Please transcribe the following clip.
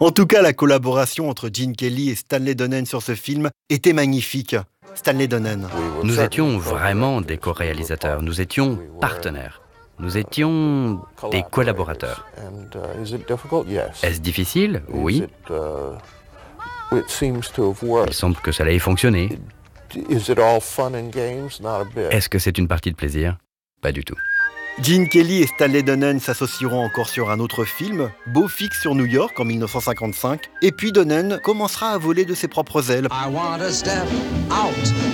En tout cas, la collaboration entre Gene Kelly et Stanley Donen sur ce film était magnifique. Stanley Donen. Nous étions vraiment des co-réalisateurs, nous étions partenaires, nous étions des collaborateurs. Est-ce difficile? Oui. Il semble que cela ait fonctionné. Est-ce que c'est une partie de plaisir? Pas du tout. Gene Kelly et Stanley Donen s'associeront encore sur un autre film, Beau fixe sur New York en 1955, et puis Donen commencera à voler de ses propres ailes.